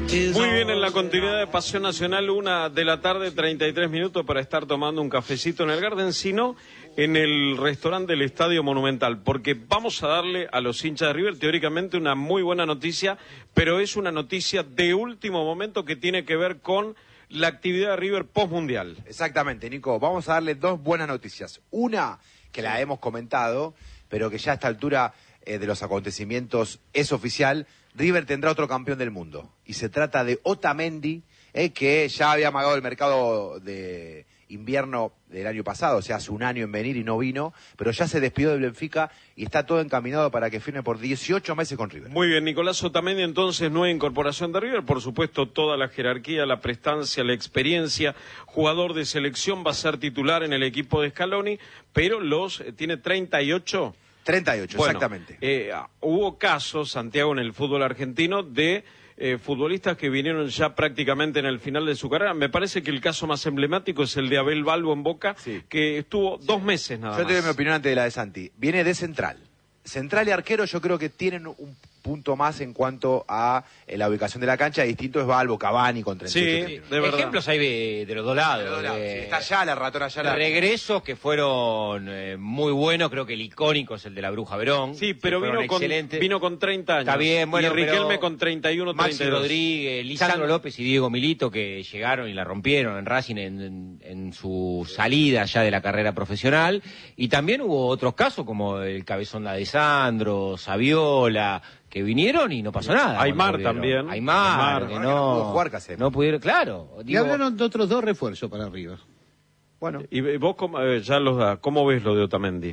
Muy bien, en la continuidad de Pasión Nacional, 1:33 para estar tomando un cafecito en el Garden, sino en el restaurante del Estadio Monumental, porque vamos a darle a los hinchas de River teóricamente una muy buena noticia, pero es una noticia de último momento que tiene que ver con la actividad de River post-mundial. Exactamente, Nico, vamos a darle dos buenas noticias. Una, que la hemos comentado, pero que ya a esta altura de los acontecimientos es oficial: River tendrá otro campeón del mundo. Y se trata de Otamendi, que ya había amagado el mercado de invierno del año pasado, o sea, hace un año en venir y no vino, pero ya se despidió del Benfica y está todo encaminado para que firme por 18 meses con River. Muy bien, Nicolás Otamendi, entonces, nueva incorporación de River, por supuesto, toda la jerarquía, la prestancia, la experiencia, jugador de selección, va a ser titular en el equipo de Scaloni, pero tiene 38... 38, bueno, exactamente. Hubo casos, Santiago, en el fútbol argentino de futbolistas que vinieron ya prácticamente en el final de su carrera. Me parece que el caso más emblemático es el de Abel Balbo en Boca, sí, que estuvo 2 meses nada más. Yo te doy mi opinión antes de la de Santi. Viene de central. Central y arquero yo creo que tienen un punto más en cuanto a la ubicación de la cancha. Distinto es Balbo, Cavani con 38. Sí, de verdad. Ejemplos hay de los dos lados. Sí, está Ayala, Ratón Ayala. Regresos que fueron muy buenos. Creo que el icónico es el de la Bruja Verón. Sí, pero vino con 30 años. Está bien, bueno, y Riquelme con 31, Maxi 32. Rodríguez, Lisandro López y Diego Milito, que llegaron y la rompieron en Racing en su salida ya de la carrera profesional. Y también hubo otros casos como el Cabezón de Sandro, Saviola, que vinieron y no pasó nada. Aymar también. Aymar, que no pudieron, claro. Y hablaron de otros 2 refuerzos para River. Bueno. ¿Y vos cómo ves lo de Otamendi?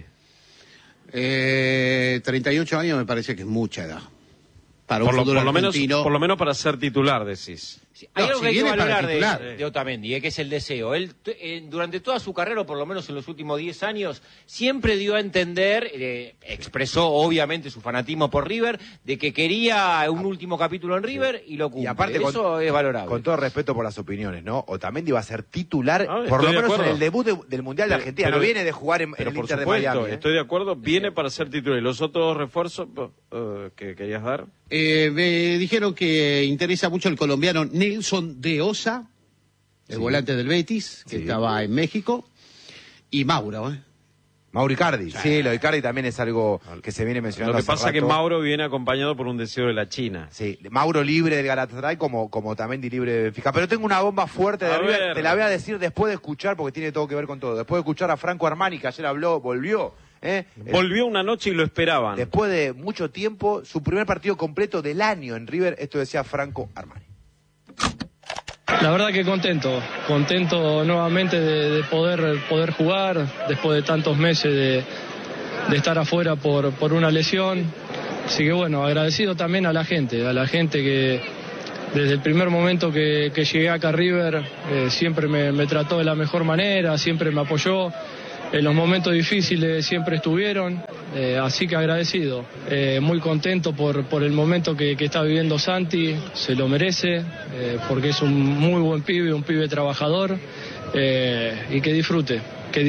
38 años me parece que es mucha edad. Para un fútbol argentino. Por lo menos para ser titular, decís. Sí, hay algo que hay que valorar de Otamendi, que es el deseo. Él, durante toda su carrera, o por lo menos en los últimos 10 años, siempre dio a entender, expresó obviamente su fanatismo por River, de que quería un último capítulo en River, sí, y lo cumple. Y aparte, eso es valorable. Con todo respeto por las opiniones, ¿no? Otamendi va a ser titular, por lo menos en el debut del Mundial de Argentina. No viene de jugar en el Inter de Miami. Estoy de acuerdo, viene para ser titular. ¿Y los otros refuerzos que querías dar? Me dijeron que interesa mucho el colombiano Nelson de Osa, el volante del Betis, que estaba en México, y Mauro, Mauro Icardi. Sí, lo de Icardi también es algo que se viene mencionando. Lo que pasa es que Mauro viene acompañado por un deseo de la China. Sí, Mauro libre del Galatasaray como Otamendi libre de Benfica. Pero tengo una bomba fuerte de River, te la voy a decir después de escuchar, porque tiene todo que ver con todo. Después de escuchar a Franco Armani, que ayer volvió. Volvió una noche y lo esperaban. Después de mucho tiempo, su primer partido completo del año en River, esto decía Franco Armani. La verdad que contento nuevamente de poder jugar después de tantos meses de estar afuera por una lesión. Así que bueno, agradecido también a la gente que desde el primer momento que llegué acá a River siempre me trató de la mejor manera, siempre me apoyó. En los momentos difíciles siempre estuvieron, así que agradecido, muy contento por el momento que está viviendo Santi, se lo merece, porque es un muy buen pibe, un pibe trabajador, y que disfrute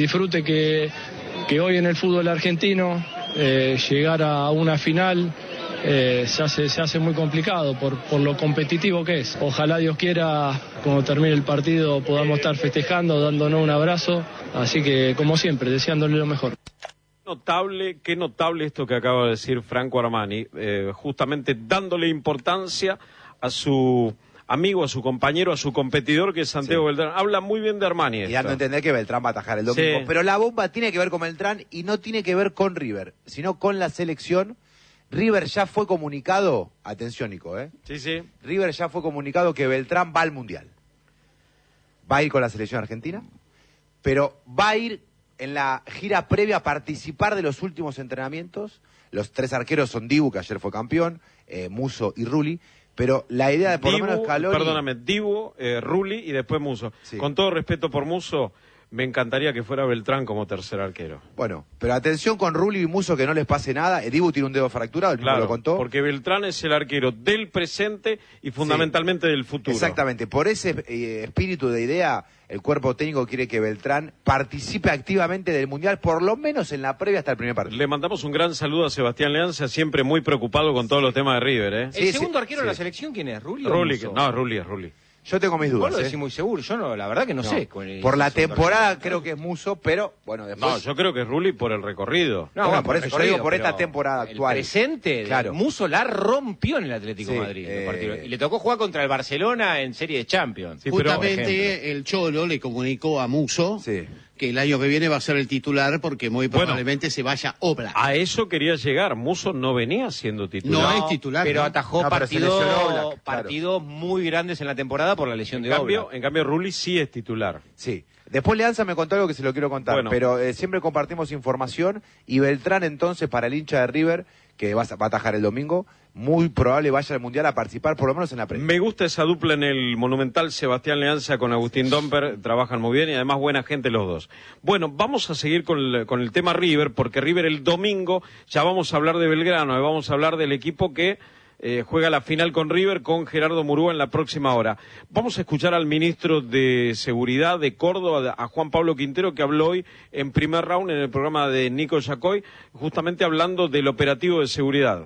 que hoy en el fútbol argentino llegar a una final se hace muy complicado por lo competitivo que es. Ojalá Dios quiera, cuando termine el partido, podamos estar festejando, dándonos un abrazo. Así que, como siempre, deseándole lo mejor. Qué notable esto que acaba de decir Franco Armani, justamente dándole importancia a su amigo, a su compañero, a su competidor, que es Santiago Beltrán. Habla muy bien de Armani. Y dando a entender que Beltrán va a atajar el domingo. Sí. Pero la bomba tiene que ver con Beltrán y no tiene que ver con River, sino con la selección. River ya fue comunicado, atención Nico, Sí. River ya fue comunicado que Beltrán va al Mundial. Va a ir con la selección argentina, pero va a ir en la gira previa a participar de los últimos entrenamientos. Los 3 arqueros son Dibu, que ayer fue campeón, Musso y Rulli, pero la idea de por lo menos Scaloni... Perdóname, Dibu, Rulli y después Musso. Sí. Con todo respeto por Musso, me encantaría que fuera Beltrán como tercer arquero. Bueno, pero atención con Rulli y Musso, que no les pase nada. Dibu tiene un dedo fracturado, el mismo lo contó. Porque Beltrán es el arquero del presente y fundamentalmente del futuro. Exactamente, por ese espíritu de idea, el cuerpo técnico quiere que Beltrán participe activamente del Mundial, por lo menos en la previa hasta el primer partido. Le mandamos un gran saludo a Sebastián Leanza, siempre muy preocupado con todos los temas de River. ¿El segundo arquero de la selección quién es? ¿Rulli o Musso? No, Rulli es Rulli. Yo tengo mis dudas. Vos lo decís muy seguro, yo no, la verdad que no sé. Por la temporada creo que es Musso, pero bueno, después... No, yo creo que es Rulli por el recorrido. No, bueno, por eso yo digo por esta temporada actual. El presente, claro. Musso la rompió en el Atlético de Madrid. Y le tocó jugar contra el Barcelona en Serie de Champions. Sí, justamente el Cholo le comunicó a Musso que el año que viene va a ser el titular porque muy probablemente se vaya Oblak. A eso quería llegar. Musso no venía siendo titular. No es titular. Pero atajó partidos muy grandes en la temporada por la lesión de Oblak. En cambio, Rulli sí es titular. Sí. Después Leanza me contó algo que se lo quiero contar, pero siempre compartimos información y Beltrán entonces para el hincha de River, que va a atajar el domingo, muy probable vaya al Mundial a participar por lo menos en la previa. Me gusta esa dupla en el Monumental, Sebastián Leanza con Agustín Domper, trabajan muy bien y además buena gente los dos. Bueno, vamos a seguir con el tema River, porque River el domingo, ya vamos a hablar de Belgrano, vamos a hablar del equipo que juega la final con River, con Gerardo Murúa en la próxima hora. Vamos a escuchar al ministro de Seguridad de Córdoba, a Juan Pablo Quintero, que habló hoy en primer round en el programa de Nico Yacoy, justamente hablando del operativo de seguridad.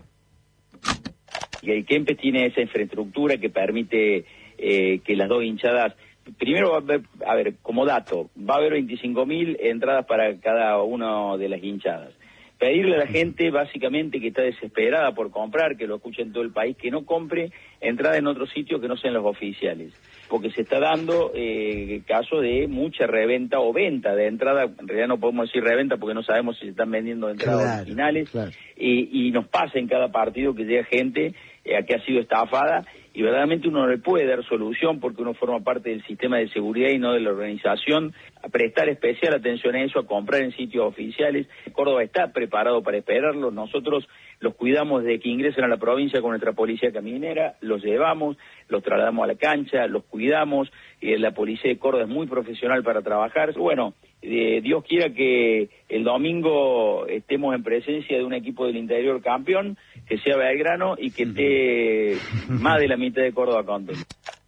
Y el Kempes tiene esa infraestructura que permite que las dos hinchadas... Primero va a haber, como dato, va a haber 25.000 entradas para cada una de las hinchadas. Pedirle a la gente, básicamente, que está desesperada por comprar, que lo escuche en todo el país, que no compre entrada en otros sitios que no sean los oficiales. Porque se está dando caso de mucha reventa o venta de entrada. En realidad no podemos decir reventa porque no sabemos si se están vendiendo entradas originales. Claro. Y nos pasa en cada partido que llega gente que ha sido estafada. Y verdaderamente uno no le puede dar solución porque uno forma parte del sistema de seguridad y no de la organización, a prestar especial atención a eso, a comprar en sitios oficiales. Córdoba está preparado para esperarlo, nosotros los cuidamos desde que ingresan a la provincia con nuestra policía caminera, los llevamos, los trasladamos a la cancha, los cuidamos, la policía de Córdoba es muy profesional para trabajar. Bueno, Dios quiera que el domingo estemos en presencia de un equipo del interior campeón, que sea Belgrano y que esté más de la mitad de Córdoba contento.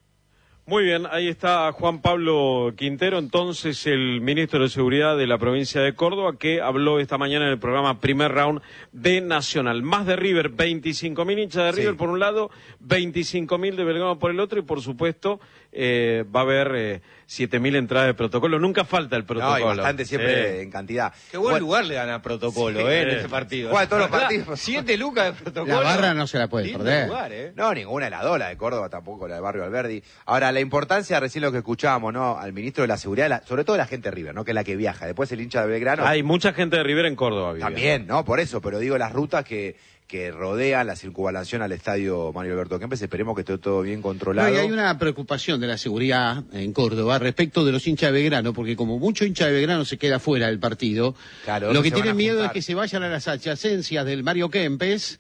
Muy bien, ahí está Juan Pablo Quintero, entonces el ministro de Seguridad de la provincia de Córdoba, que habló esta mañana en el programa Primer Round de Nacional. Más de River, 25.000 hinchas de River por un lado, 25.000 de Belgrano por el otro y por supuesto va a haber 7.000 entradas de protocolo. Nunca falta el protocolo. No, y bastante siempre en cantidad. Qué buen lugar le dan a protocolo en ese partido. Juega todos los partidos. 7 lucas de protocolo. La barra no se la puede perder. Lugar, No, ninguna, la de Córdoba tampoco, la de Barrio Alberdi. Ahora, la importancia, recién lo que escuchábamos, ¿no? Al ministro de la Seguridad, sobre todo la gente de River, ¿no? Que es la que viaja. Después el hincha de Belgrano. Hay mucha gente de River en Córdoba. También, ¿no? Por eso, pero digo las rutas que rodean la circunvalación al estadio Mario Alberto Kempes, esperemos que esté todo bien controlado. No, y hay una preocupación de la seguridad en Córdoba respecto de los hinchas de Belgrano, porque como mucho hincha de Belgrano se queda fuera del partido, lo que tienen miedo es que se vayan a las adyacencias del Mario Kempes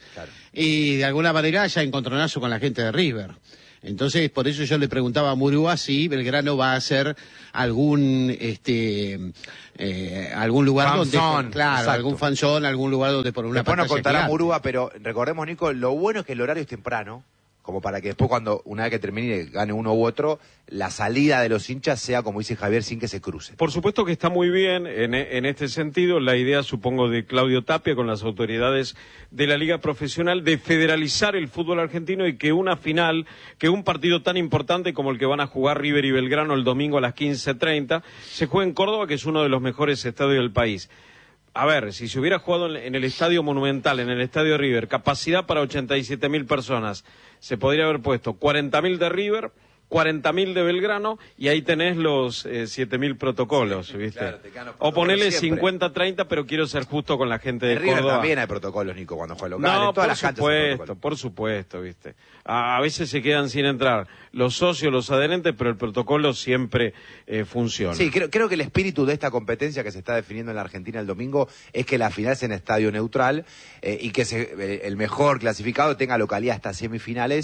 y de alguna manera haya encontronazo con la gente de River. Entonces, por eso yo le preguntaba a Murúa si Belgrano va a hacer algún lugar algún fanzón, algún lugar donde por una después nos contará Murúa, pero recordemos, Nico, lo bueno es que el horario es temprano, como para que después una vez que termine gane uno u otro, la salida de los hinchas sea, como dice Javier, sin que se cruce. Por supuesto que está muy bien en este sentido, la idea, supongo, de Claudio Tapia con las autoridades de la Liga Profesional de federalizar el fútbol argentino y que una final, que un partido tan importante como el que van a jugar River y Belgrano el domingo a las 15:30, se juegue en Córdoba, que es uno de los mejores estadios del país. A ver, si se hubiera jugado en el Estadio Monumental, en el Estadio River, capacidad para 87.000 personas, se podría haber puesto 40.000 de River, 40.000 de Belgrano, y ahí tenés los 7.000 protocolos, ¿viste? Claro, o ponele 50-30, pero quiero ser justo con la gente de Córdoba. River también hay protocolos, Nico, cuando juega local. No, en todas las canchas por supuesto, ¿viste? A veces se quedan sin entrar los socios, los adherentes, pero el protocolo siempre funciona. Sí, creo que el espíritu de esta competencia que se está definiendo en la Argentina el domingo es que la final es en estadio neutral y que el mejor clasificado tenga localidad hasta semifinales,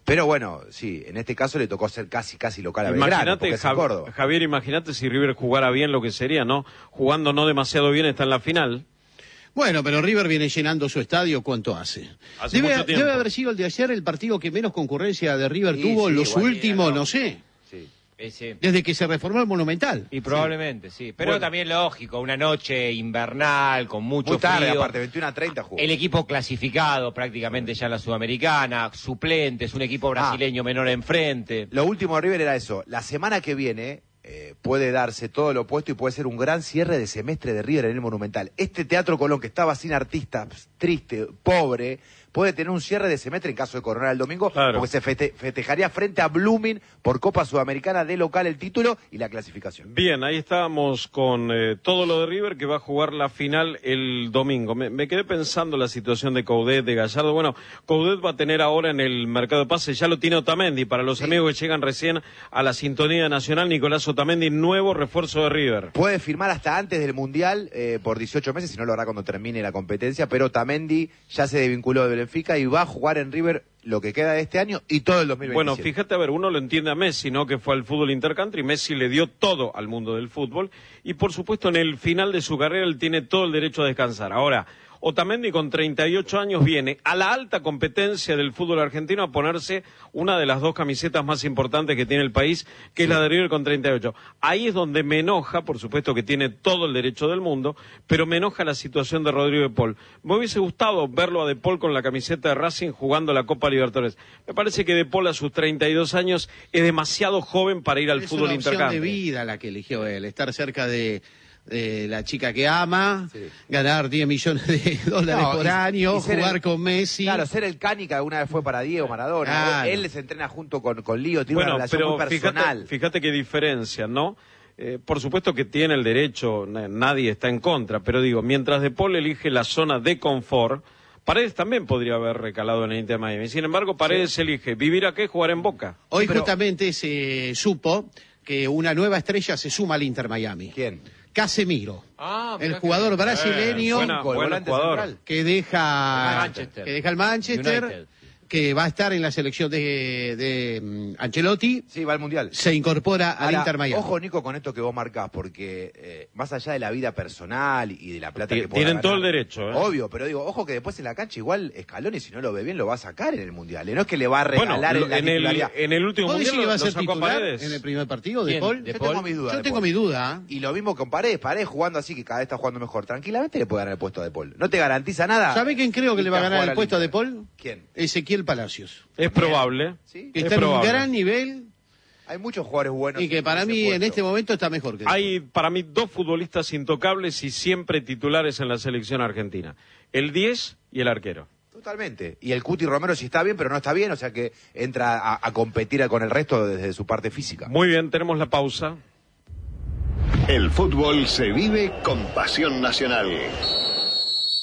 Pero bueno, sí, en este caso le tocó ser casi local a Belgrano, porque es en Córdoba. Javier, imagínate si River jugara bien lo que sería, ¿no? Jugando no demasiado bien, está en la final. Bueno, pero River viene llenando su estadio, ¿cuánto hace? Debe haber sido el de ayer el partido que menos concurrencia de River tuvo en los últimos, no sé. Sí. Desde que se reformó el Monumental. Y probablemente, sí. Pero también lógico, una noche invernal, con mucho muy tarde, frío. Aparte, 21:30 jugó. El equipo clasificado prácticamente ya en la Sudamericana, suplentes, un equipo brasileño menor enfrente. Lo último de River era eso. La semana que viene puede darse todo lo opuesto y puede ser un gran cierre de semestre de River en el Monumental. Este Teatro Colón, que estaba sin artistas, triste, pobre, puede tener un cierre de semestre en caso de coronar el domingo, porque se festejaría frente a Blooming por Copa Sudamericana de local el título y la clasificación. Bien, ahí estábamos con todo lo de River, que va a jugar la final el domingo. Me quedé pensando la situación de Coudet, de Gallardo. Bueno, Coudet va a tener ahora en el mercado de pases, ya lo tiene Otamendi, para los amigos que llegan recién a la sintonía nacional, Nicolás Otamendi, nuevo refuerzo de River. Puede firmar hasta antes del Mundial, por 18 meses, si no lo hará cuando termine la competencia, pero Otamendi ya se desvinculó de Benfica y va a jugar en River lo que queda de este año y todo el 2027. Bueno, fíjate, a ver, uno lo entiende a Messi, ¿no? Que fue al fútbol intercountry, Messi le dio todo al mundo del fútbol y por supuesto en el final de su carrera él tiene todo el derecho a descansar. Ahora, Otamendi con 38 años viene a la alta competencia del fútbol argentino a ponerse una de las dos camisetas más importantes que tiene el país, que es la de River con 38. Ahí es donde me enoja, por supuesto que tiene todo el derecho del mundo, pero me enoja la situación de Rodrigo de Paul. Me hubiese gustado verlo a de Paul con la camiseta de Racing jugando la Copa Libertadores. Me parece que de Paul a sus 32 años es demasiado joven para ir al fútbol intercountry. Es una opción de vida la que eligió él, estar cerca de la chica que ama, ganar 10 millones de dólares por año, jugar con Messi. Claro, ser el Cani que alguna vez fue para Diego Maradona. Claro. Él se entrena junto con Lío, tiene una relación muy personal. Fíjate qué diferencia, ¿no? Por supuesto que tiene el derecho, nadie está en contra, pero digo, mientras De Paul elige la zona de confort, Paredes también podría haber recalado en el Inter Miami. Sin embargo, Paredes elige vivir aquí y jugar en Boca. Hoy justamente se supo que una nueva estrella se suma al Inter Miami. ¿Quién? Casemiro, el jugador brasileño buen jugador. que deja el Manchester United, que va a estar en la selección de Ancelotti. Sí, va al Mundial. Se incorpora al Inter Miami. Ojo, Nico, con esto que vos marcás, porque más allá de la vida personal y de la plata que pueda tienen ganar, todo el derecho. Obvio, pero digo, ojo que después en la cancha igual Scaloni, si no lo ve bien, lo va a sacar en el Mundial. No es que le va a regalar en la titularidad. En el último Mundial lo sacó titular Paredes en el primer partido de Paul. Yo tengo mis dudas. Yo tengo mi duda. Y lo mismo con Paredes jugando así, que cada vez está jugando mejor. Tranquilamente le puede ganar el puesto a De Paul. No te garantiza nada. ¿Sabe quién creo que le va a ganar el puesto a De Paul? ¿Quién? Ezequiel Palacios. Es probable. ¿Sí? Que está en un gran nivel. Hay muchos jugadores buenos. Y que para mí en este momento está mejor que hay para mí dos futbolistas intocables y siempre titulares en la selección argentina. El 10 y el arquero. Totalmente. Y el Cuti Romero sí está bien, pero no está bien, o sea que entra a competir con el resto desde su parte física. Muy bien, tenemos la pausa. El fútbol se vive con pasión nacional.